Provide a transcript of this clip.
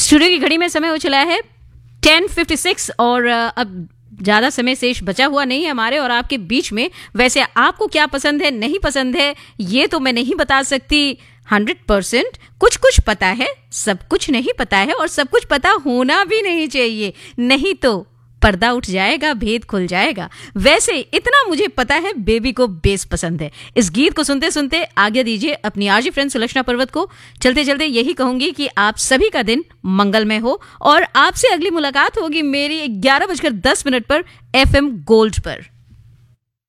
Studio की घड़ी में समय हो चला है 10:56 और अब ज़्यादा समय शेष बचा हुआ नहीं है हमारे और आपके बीच में। वैसे आपको क्या पसंद है नहीं पसंद है ये तो मैं नहीं बता सकती 100%। कुछ कुछ पता है, सब कुछ नहीं पता है और सब कुछ पता होना भी नहीं चाहिए, नहीं तो पर्दा उठ जाएगा, भेद खुल जाएगा। वैसे इतना मुझे पता है, बेबी को बेस पसंद है। इस गीत को सुनते सुनते आज्ञा दीजिए अपनी आरजे फ्रेंड सुलक्षणा पर्वत को। चलते चलते यही कहूंगी कि आप सभी का दिन मंगलमय हो और आपसे अगली मुलाकात होगी मेरी 11:10 पर FM गोल्ड पर।